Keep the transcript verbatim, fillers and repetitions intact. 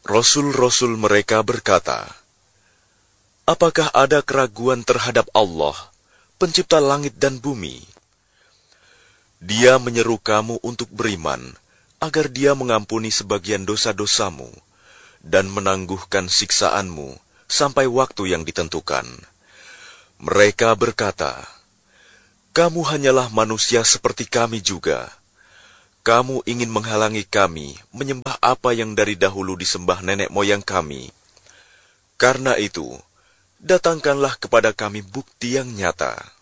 Rasul-rasul mereka berkata, "Apakah ada keraguan terhadap Allah, pencipta langit dan bumi? Dia menyeru kamu untuk beriman, agar dia mengampuni sebagian dosa-dosamu dan menangguhkan siksaanmu sampai waktu yang ditentukan." Mereka berkata, "Kamu hanyalah manusia seperti kami juga. Kamu ingin menghalangi kami menyembah apa yang dari dahulu disembah nenek moyang kami. Karena itu, datangkanlah kepada kami bukti yang nyata."